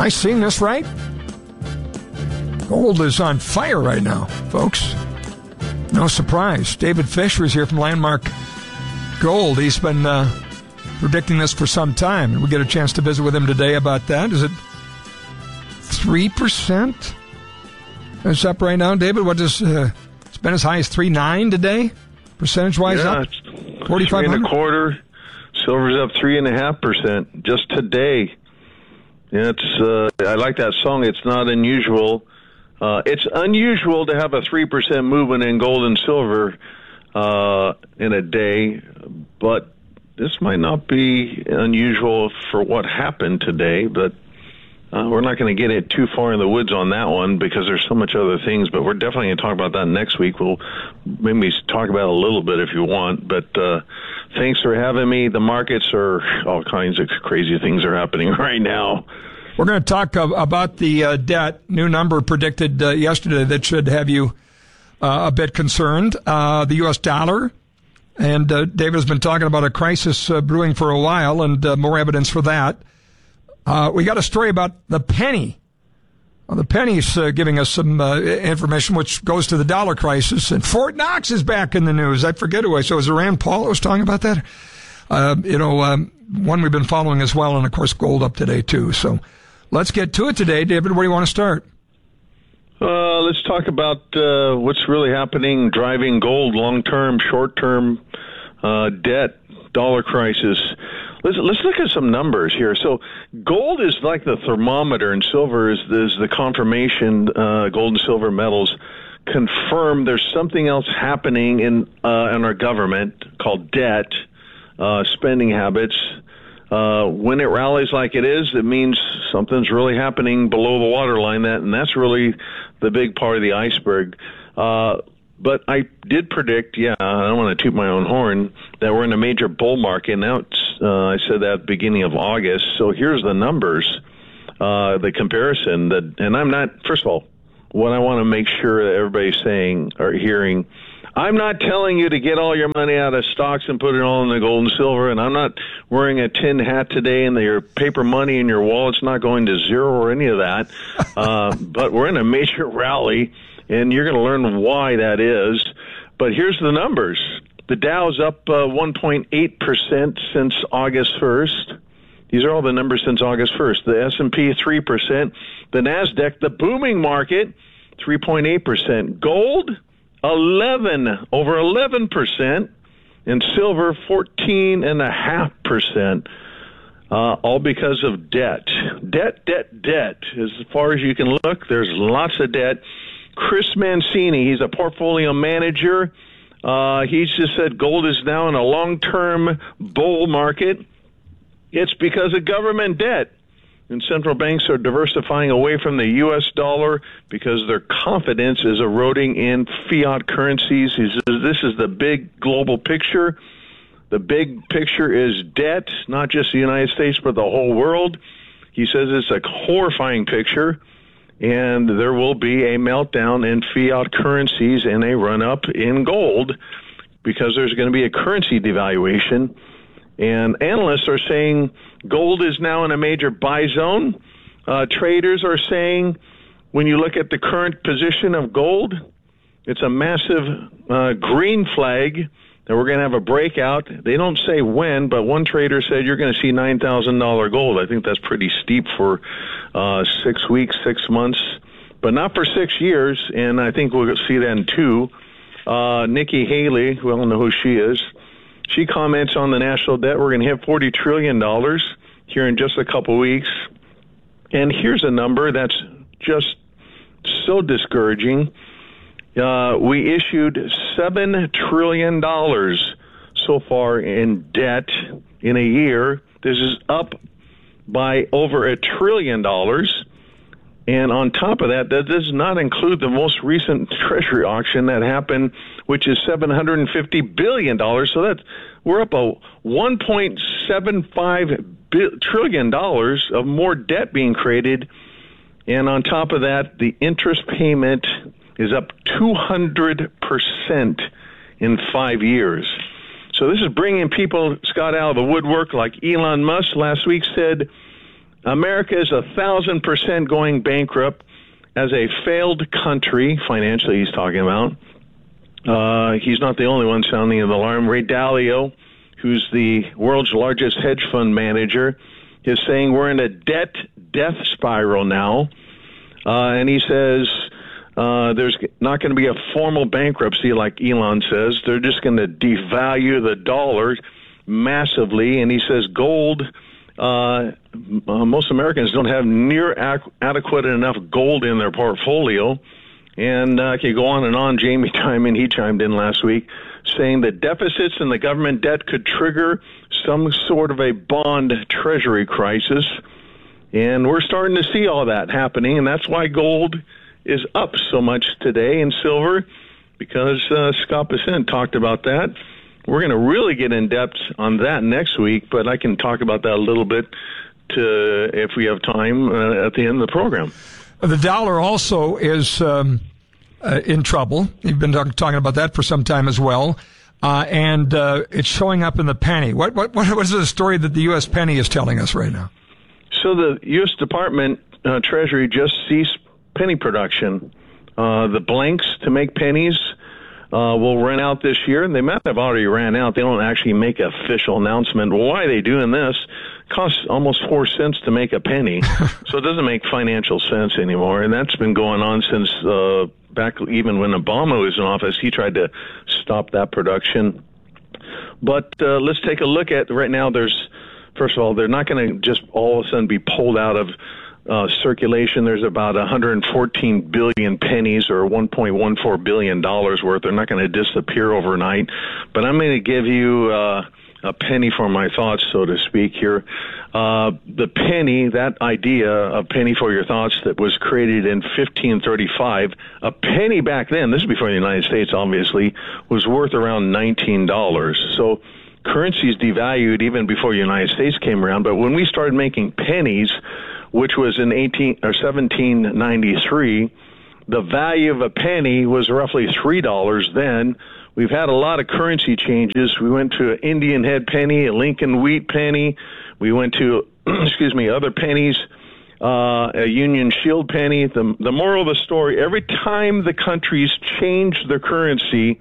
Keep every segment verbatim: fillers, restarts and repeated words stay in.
I seeing this right? Gold is on fire right now, folks. No surprise. David Fisher is here from Landmark Gold. He's been uh, predicting this for some time, and we get a chance to visit with him today about that. Is it three percent? It's up right now, David. What does uh, it's been as high as three point nine today, percentage-wise yeah, up? forty-five hundred? Three and a quarter. Silver's up three and a half percent just today. Yeah, it's. Uh, I like that song. It's not unusual. Uh, it's unusual to have a three percent movement in gold and silver uh, in a day, but this might not be unusual for what happened today. But uh, we're not going to get it too far in the woods on that one because there's so much other things. But we're definitely going to talk about that next week. We'll maybe talk about it a little bit if you want. But uh, thanks for having me. The markets are all kinds of crazy things are happening right now. We're going to talk uh, about the uh, debt, new number predicted uh, yesterday that should have you uh, a bit concerned. Uh, the U S dollar, and uh, David has been talking about a crisis uh, brewing for a while, and uh, more evidence for that. Uh, we got a story about the penny. Well, the penny's uh, giving us some uh, information which goes to the dollar crisis, and Fort Knox is back in the news. I forget who I saw. Was it Rand Paul that was talking about that? Uh, you know, um, one we've been following as well, and of course gold up today too. So let's get to it today. David, where do you want to start? Uh, let's talk about uh, what's really happening, driving gold, long-term, short-term uh, debt, dollar crisis. Let's, let's look at some numbers here. So gold is like the thermometer, and silver is, is the confirmation. Uh, gold and silver metals confirm there's something else happening in, uh, in our government called debt, uh, spending habits. Uh, when it rallies like it is, it means something's really happening below the waterline. That, and that's really the big part of the iceberg. Uh, but I did predict, yeah, I don't want to toot my own horn, that we're in a major bull market. Now, it's, uh, I said that at the beginning of August. So here's the numbers, uh, the comparison. That, and I'm not, first of all, what I want to make sure that everybody's saying or hearing, I'm not telling you to get all your money out of stocks and put it all in the gold and silver, and I'm not wearing a tin hat today and your paper money in your wallet's not going to zero or any of that. Uh, but we're in a major rally, and you're going to learn why that is. But here's the numbers. The Dow's up uh, one point eight percent since August first. These are all the numbers since August first. The S and P, three percent. The NASDAQ, the booming market, three point eight percent. Gold, eleven, over eleven percent, and silver fourteen and a half percent, uh, all because of debt. Debt, debt, debt. As far as you can look, there's lots of debt. Chris Mancini, he's a portfolio manager. Uh, he's just said gold is now in a long-term bull market. It's because of government debt. And central banks are diversifying away from the U S dollar because their confidence is eroding in fiat currencies. He says this is the big global picture. The big picture is debt, not just the United States, but the whole world. He says it's a horrifying picture, and there will be a meltdown in fiat currencies and a run-up in gold because there's going to be a currency devaluation. And analysts are saying gold is now in a major buy zone. Uh, traders are saying when you look at the current position of gold, it's a massive uh, green flag that we're going to have a breakout. They don't say when, but one trader said you're going to see nine thousand dollars gold. I think that's pretty steep for uh, six weeks, six months, but not for six years. And I think we'll see that in two. Uh, Nikki Haley, we all know who she is. She comments on the national debt. We're going to hit forty trillion dollars here in just a couple weeks. And here's a number that's just so discouraging. Uh, we issued seven trillion dollars so far in debt in a year. This is up by over a trillion dollars. And on top of that, that does not include the most recent Treasury auction that happened, which is seven hundred fifty billion dollars. So that's, we're up a one point seven five trillion dollars of more debt being created. And on top of that, the interest payment is up two hundred percent in five years. So this is bringing people, Scott, out of the woodwork, like Elon Musk last week said. America is a thousand percent going bankrupt as a failed country, financially he's talking about. Uh, he's not the only one sounding the alarm. Ray Dalio, who's the world's largest hedge fund manager, is saying we're in a debt death spiral now. Uh, and he says uh, there's not going to be a formal bankruptcy like Elon says. They're just going to devalue the dollar massively. And he says gold, uh, most Americans don't have near ac- adequate enough gold in their portfolio. And uh, I could go on and on. Jamie Dimon, he chimed in last week, saying that deficits in the government debt could trigger some sort of a bond treasury crisis. And we're starting to see all that happening, and that's why gold is up so much today, and silver, because uh, Scott Bessent talked about that. We're going to really get in depth on that next week, but I can talk about that a little bit to, if we have time uh, at the end of the program. The dollar also is um, uh, in trouble. You've been talk- talking about that for some time as well. Uh, and uh, it's showing up in the penny. What, what, what is the story that the U S penny is telling us right now? So the U S Department uh, Treasury just ceased penny production. Uh, the blanks to make pennies uh, will run out this year, and they might have already ran out. They don't actually make an official announcement. Well, why are they doing this? It costs almost four cents to make a penny, so it doesn't make financial sense anymore. And that's been going on since uh, back even when Obama was in office. He tried to stop that production. But uh, let's take a look at right now. There's First of all, they're not going to just all of a sudden be pulled out of uh, circulation. There's about one hundred fourteen billion pennies, or one point one four billion dollars worth. They're not going to disappear overnight. But I'm going to give you uh, a penny for my thoughts, so to speak, here. Uh, the penny, that idea of penny for your thoughts that was created in fifteen thirty-five, a penny back then, this is before the United States, obviously, was worth around nineteen dollars. So currencies devalued even before the United States came around, but when we started making pennies, which was in eighteen or seventeen ninety-three, the value of a penny was roughly three dollars then. We've had a lot of currency changes. We went to an Indian head penny, a Lincoln wheat penny. We went to, excuse me, other pennies, uh, a Union Shield penny. The, the moral of the story, every time the countries change their currency,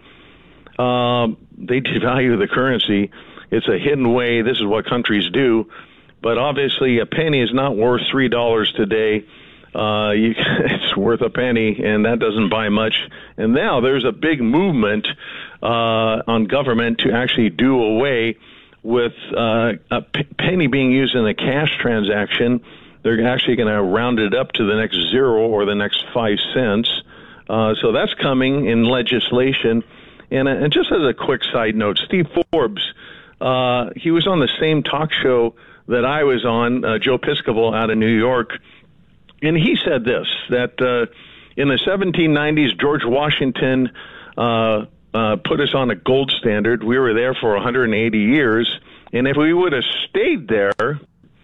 uh, they devalue the currency. It's a hidden way. This is what countries do. But obviously, a penny is not worth three dollars today. Uh, you, it's worth a penny, and that doesn't buy much. And now there's a big movement uh, on government to actually do away with uh, a p- penny being used in a cash transaction. They're actually going to round it up to the next zero or the next five cents. Uh, so that's coming in legislation. And, uh, and just as a quick side note, Steve Forbes, uh, he was on the same talk show that I was on, uh, Joe Piscopo out of New York, and he said this, that uh, in the seventeen nineties, George Washington uh, uh, put us on a gold standard. We were there for one hundred eighty years, and if we would have stayed there, the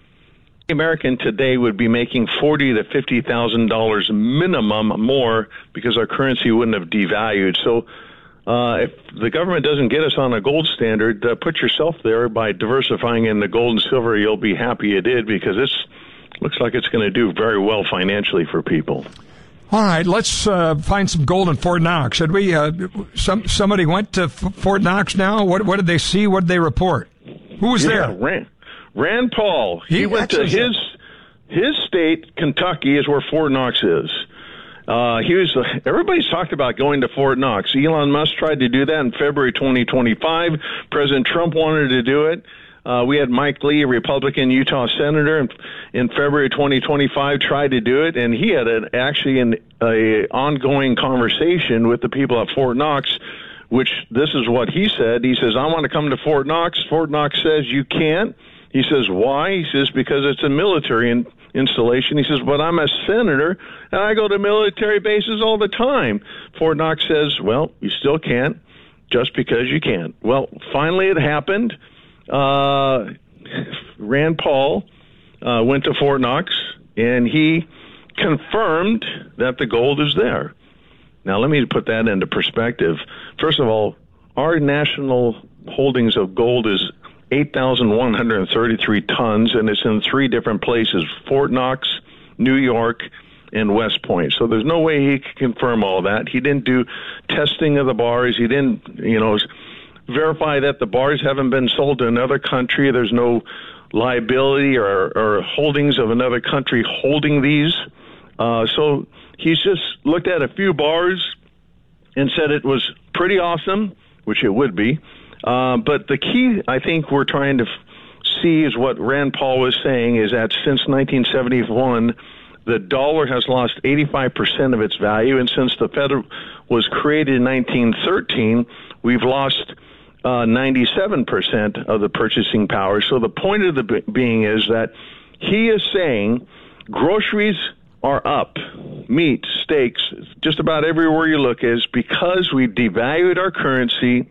American today would be making forty to fifty thousand dollars minimum more because our currency wouldn't have devalued. So Uh, if the government doesn't get us on a gold standard, uh, put yourself there by diversifying in the gold and silver. You'll be happy you did, because it looks like it's going to do very well financially for people. All right, let's uh, find some gold in Fort Knox. Should we? Uh, some somebody went to F- Fort Knox now. What what did they see? What did they report? Who was yeah, there? Rand, Rand Paul. He, he went to his his state, Kentucky, is where Fort Knox is. Uh, he was. Uh, everybody's talked about going to Fort Knox. Elon Musk tried to do that in February twenty twenty-five. President Trump wanted to do it. Uh, we had Mike Lee, a Republican Utah senator, in, in February twenty twenty-five, tried to do it, and he had an, actually an a ongoing conversation with the people at Fort Knox, which this is what he said. He says, "I want to come to Fort Knox." Fort Knox says, "You can't." He says, "Why?" He says, "Because it's a military in, installation." He says, "But I'm a senator, and I go to military bases all the time." Fort Knox says, "Well, you still can't, just because you can't." Well, finally it happened. Uh, Rand Paul uh, went to Fort Knox, and he confirmed that the gold is there. Now, let me put that into perspective. First of all, our national holdings of gold is eight thousand one hundred thirty-three tons, and it's in three different places, Fort Knox, New York, and West Point. So there's no way he can confirm all that. He didn't do testing of the bars. He didn't, you know, verify that the bars haven't been sold to another country. There's no liability or, or holdings of another country holding these. Uh, so he's just looked at a few bars and said it was pretty awesome, which it would be. Uh, but the key, I think, we're trying to f- see is what Rand Paul was saying, is that since nineteen seventy-one, the dollar has lost eighty-five percent of its value, and since the Fed was created in nineteen thirteen, we've lost uh, ninety-seven percent of the purchasing power. So the point of the b- being is that he is saying groceries are up, meat, steaks, just about everywhere you look is because we devalued our currency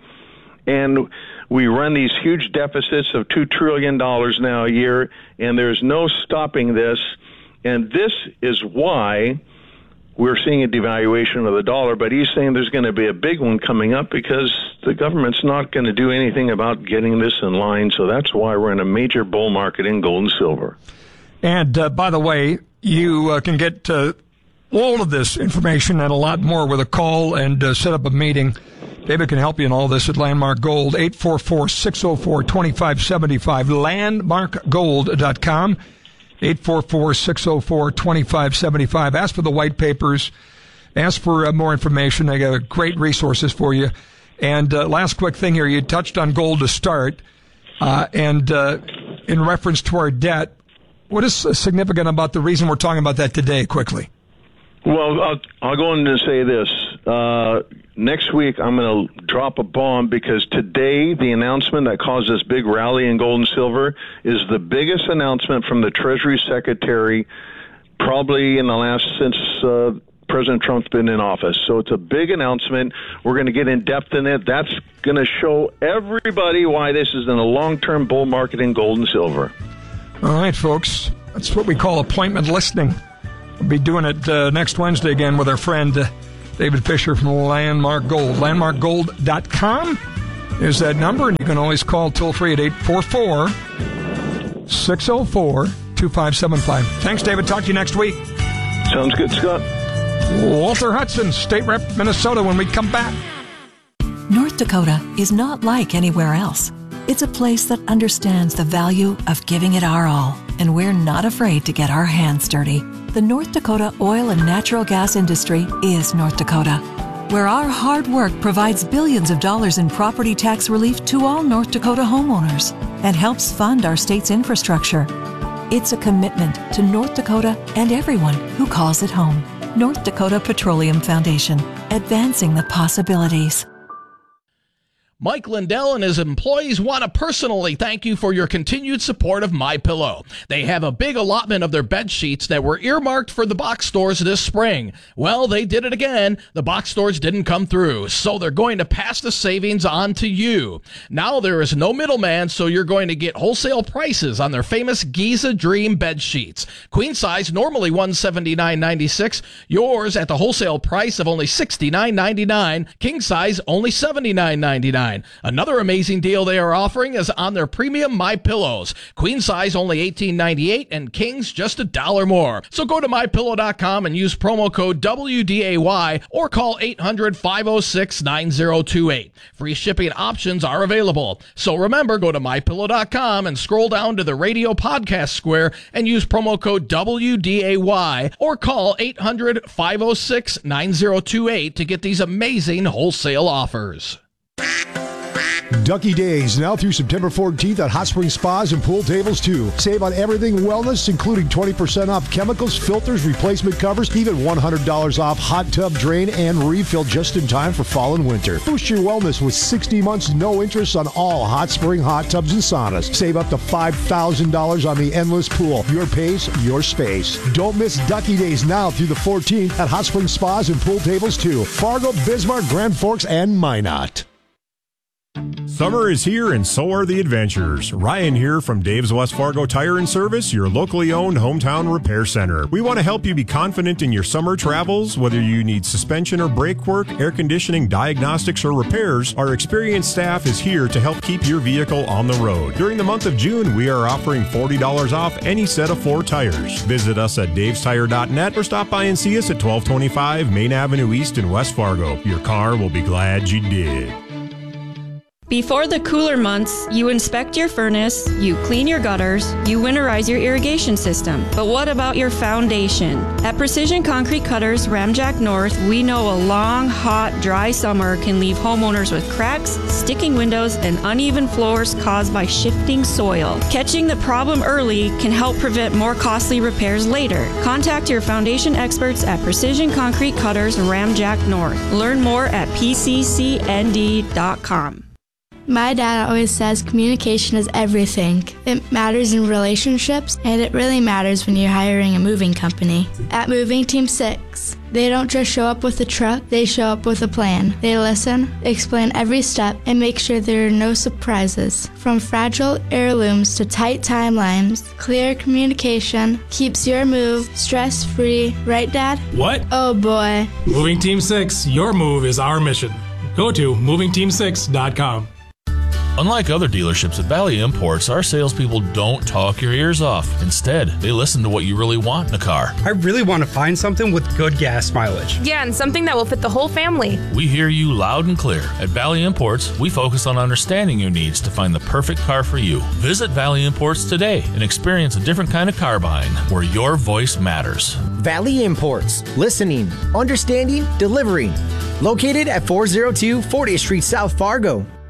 and we run these huge deficits of two trillion dollars now a year, and there's no stopping this. And this is why we're seeing a devaluation of the dollar, but he's saying there's going to be a big one coming up because the government's not going to do anything about getting this in line, so that's why we're in a major bull market in gold and silver. And uh, by the way, you uh, can get uh, all of this information and a lot more with a call and uh, set up a meeting. David can help you in all this at Landmark Gold, eight four four, six oh four, two five seven five, landmark gold dot com. eight four four, six oh four, two five seven five. Ask for the white papers. Ask for uh, more information. They got great resources for you. And uh, last quick thing here. You touched on gold to start. Uh, and uh, in reference to our debt, what is significant about the reason we're talking about that today, quickly? Well, I'll, I'll go in and say this. Uh, next week, I'm going to drop a bomb because today, the announcement that caused this big rally in gold and silver is the biggest announcement from the Treasury Secretary probably in the last, since uh, President Trump's been in office. So it's a big announcement. We're going to get in depth in it. That's going to show everybody why this is in a long-term bull market in gold and silver. All right, folks. That's what we call appointment listening. We'll be doing it uh, next Wednesday again with our friend uh, David Fisher from Landmark Gold. landmark gold dot com is that number, and you can always call toll-free at eight four four, six oh four, two five seven five. Thanks, David. Talk to you next week. Sounds good, Scott. Walter Hudson, State Rep, Minnesota, when we come back. North Dakota is not like anywhere else. It's a place that understands the value of giving it our all, and we're not afraid to get our hands dirty. The North Dakota oil and natural gas industry is North Dakota, where our hard work provides billions of dollars in property tax relief to all North Dakota homeowners and helps fund our state's infrastructure. It's a commitment to North Dakota and everyone who calls it home. North Dakota Petroleum Foundation, advancing the possibilities. Mike Lindell and his employees want to personally thank you for your continued support of MyPillow. They have a big allotment of their bed sheets that were earmarked for the box stores this spring. Well, they did it again. The box stores didn't come through, so they're going to pass the savings on to you. Now there is no middleman, so you're going to get wholesale prices on their famous Giza Dream bed sheets. Queen size, normally one hundred seventy-nine ninety-six. Yours at the wholesale price of only sixty-nine ninety-nine. King size, only seventy-nine ninety-nine. Another amazing deal they are offering is on their premium My Pillows. Queen size only eighteen ninety-eight and kings just a dollar more. So go to my pillow dot com and use promo code W D A Y or call eight hundred, five oh six, nine oh two eight. Free shipping options are available. So remember, go to my pillow dot com and scroll down to the radio podcast square and use promo code W D A Y or call eight hundred, five oh six, nine oh two eight to get these amazing wholesale offers. Ducky Days, now through September fourteenth at Hot Spring Spas and Pool Tables too. Save on everything wellness, including twenty percent off chemicals, filters, replacement covers, even one hundred dollars off hot tub drain and refill just in time for fall and winter. Boost your wellness with sixty months no interest on all Hot Spring hot tubs and saunas. Save up to five thousand dollars on the endless pool. Your pace, your space. Don't miss Ducky Days now through the fourteenth at Hot Spring Spas and Pool Tables too. Fargo, Bismarck, Grand Forks, and Minot. Summer is here and so are the adventures. Ryan here from Dave's West Fargo Tire and Service, your locally owned hometown repair center. We want to help you be confident in your summer travels, whether you need suspension or brake work, air conditioning, diagnostics, or repairs. Our experienced staff is here to help keep your vehicle on the road. During the month of June, we are offering forty dollars off any set of four tires. Visit us at daves tire dot net or stop by and see us at twelve twenty-five Main Avenue East in West Fargo. Your car will be glad you did. Before the cooler months, you inspect your furnace, you clean your gutters, you winterize your irrigation system. But what about your foundation? At Precision Concrete Cutters, Ramjack North, we know a long, hot, dry summer can leave homeowners with cracks, sticking windows, and uneven floors caused by shifting soil. Catching the problem early can help prevent more costly repairs later. Contact your foundation experts at Precision Concrete Cutters, Ramjack North. Learn more at P C C N D dot com. My dad always says communication is everything. It matters in relationships, and it really matters when you're hiring a moving company. At Moving Team six, they don't just show up with a truck, they show up with a plan. They listen, explain every step, and make sure there are no surprises. From fragile heirlooms to tight timelines, clear communication keeps your move stress-free. Right, Dad? What? Oh, boy. Moving Team six, your move is our mission. Go to moving team six dot com. Unlike other dealerships at Valley Imports, our salespeople don't talk your ears off. Instead, they listen to what you really want in a car. I really want to find something with good gas mileage. Yeah, and something that will fit the whole family. We hear you loud and clear. At Valley Imports, we focus on understanding your needs to find the perfect car for you. Visit Valley Imports today and experience a different kind of car buying where your voice matters. Valley Imports. Listening, understanding, delivering. Located at four oh two fortieth Street South, Fargo.